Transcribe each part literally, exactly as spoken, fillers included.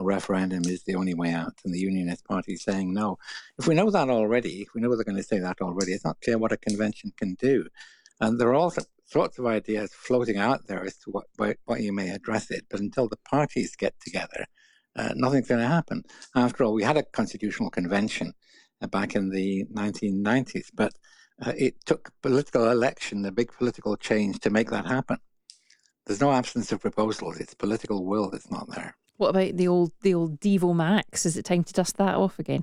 referendum is the only way out, and the Unionist Party is saying no. If we know that already, if we know they're going to say that already, it's not clear what a convention can do. And there are all sorts of ideas floating out there as to what, what you may address it, but until the parties get together, uh, nothing's going to happen. After all, we had a constitutional convention uh, back in the nineteen nineties, but uh, it took political election, a big political change to make that happen. There's no absence of proposals. It's political will that's not there. What about the old the old Devo Max? Is it time to dust that off again?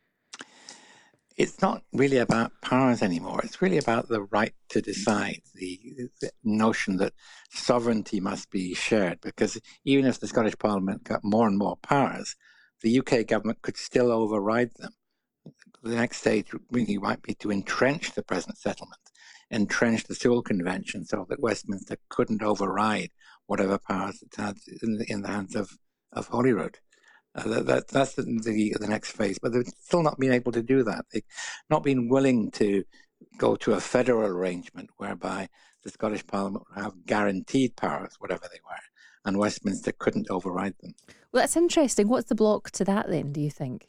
It's not really about powers anymore. It's really about the right to decide, the, the notion that sovereignty must be shared, because even if the Scottish Parliament got more and more powers, the U K government could still override them. The next stage really might be to entrench the present settlement, entrench the Sewell Convention so that Westminster couldn't override whatever powers it had in the, in the hands of, of Holyrood. Uh, that, that, that's the, the the next phase, but they've still not been able to do that. They've not been willing to go to a federal arrangement whereby the Scottish Parliament would have guaranteed powers, whatever they were, and Westminster couldn't override them. Well, that's interesting. What's the block to that then, do you think?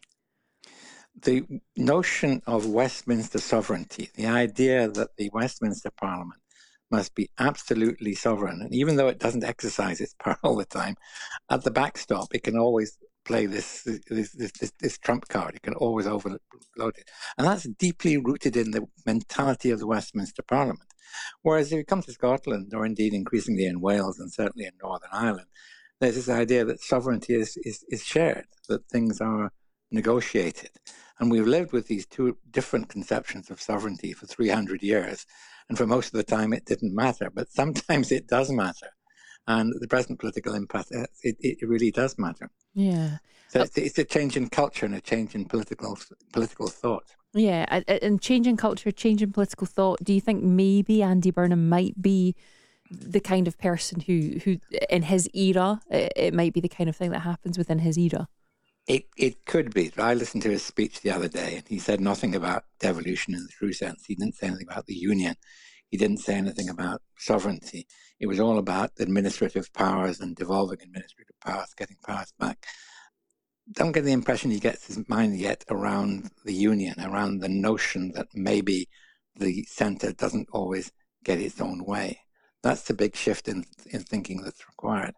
The notion of Westminster sovereignty, the idea that the Westminster Parliament must be absolutely sovereign, and even though it doesn't exercise its power all the time, at the backstop, it can always play this this, this this this trump card. It can always overload it. And that's deeply rooted in the mentality of the Westminster Parliament. Whereas if you come to Scotland, or indeed increasingly in Wales and certainly in Northern Ireland, there's this idea that sovereignty is, is, is shared, that things are negotiated. And we've lived with these two different conceptions of sovereignty for three hundred years. And for most of the time, it didn't matter. But sometimes it does matter. And the present political impasse, it, it really does matter. Yeah. So it's, it's a change in culture and a change in political political thought. Yeah, and changing culture, changing political thought. Do you think maybe Andy Burnham might be the kind of person who, who in his era, it might be the kind of thing that happens within his era? It it could be. I listened to his speech the other day, and he said nothing about devolution in the true sense. He didn't say anything about the union. He didn't say anything about sovereignty. It was all about administrative powers and devolving administrative powers, getting powers back. Don't get the impression he gets his mind yet around the union, around the notion that maybe the centre doesn't always get its own way. That's the big shift in in thinking that's required.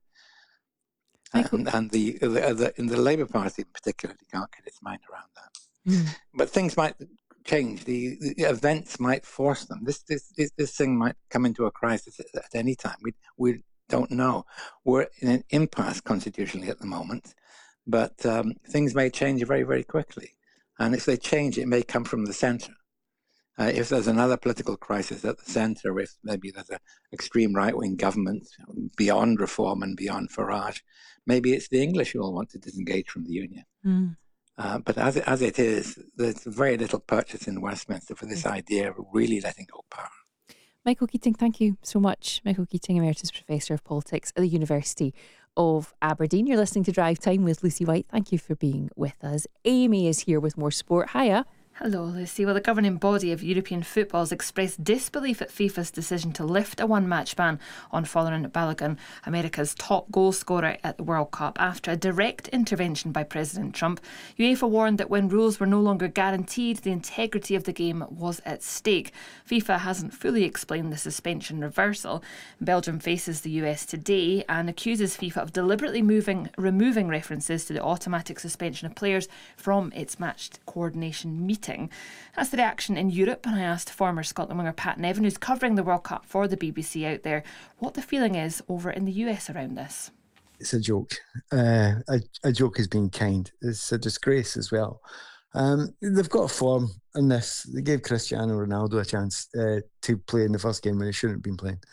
And, and the, the, the in the Labour Party in particular, you can't get its mind around that. Mm. But things might change. The, the events might force them. This this this, this thing might come into a crisis at, at any time. We we don't know. We're in an impasse constitutionally at the moment, but um, things may change very very quickly. And if they change, it may come from the centre. Uh, if there's another political crisis at the centre, if maybe there's an extreme right-wing government beyond Reform and beyond Farage, maybe it's the English who will want to disengage from the union. Mm. Uh, but as it, as it is, there's very little purchase in Westminster for this idea of really letting go power. Michael Keating, thank you so much. Michael Keating, Emeritus Professor of Politics at the University of Aberdeen. You're listening to Drive Time with Lucy White. Thank you for being with us. Amy is here with more sport. Hiya. Hello, Lucy. Well, the governing body of European football has expressed disbelief at FIFA's decision to lift a one-match ban on Folarin Balogun, America's top goal scorer at the World Cup, after a direct intervention by President Trump. UEFA warned that when rules were no longer guaranteed, the integrity of the game was at stake. FIFA hasn't fully explained the suspension reversal. Belgium faces the U S today and accuses FIFA of deliberately moving, removing references to the automatic suspension of players from its match coordination meeting. That's the reaction in Europe, and I asked former Scotland winger Pat Nevin, who's covering the World Cup for the B B C out there, what the feeling is over in the U S around this. It's a joke. Uh, a, a joke is being kind. It's a disgrace as well. Um, they've got a form in this. They gave Cristiano Ronaldo a chance uh, to play in the first game when he shouldn't have been playing.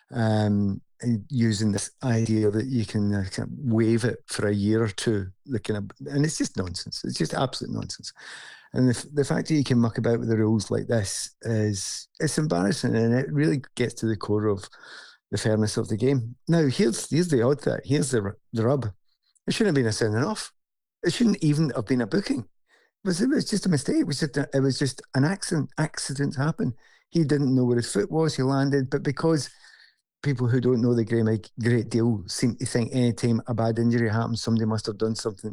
Um, and using this idea that you can uh, kind of waive it for a year or two, the kind of, and it's just nonsense. It's just absolute nonsense. And the, the fact that you can muck about with the rules like this is it's embarrassing, and it really gets to the core of the fairness of the game. Now, here's here's the odd thing. Here's the the rub. It shouldn't have been a sending off. It shouldn't even have been a booking. It was, it was just a mistake. It was just a, it was just an accident. Accidents happen. He didn't know where his foot was. He landed, but because people who don't know the game a great deal seem to think any time a bad injury happens, somebody must have done something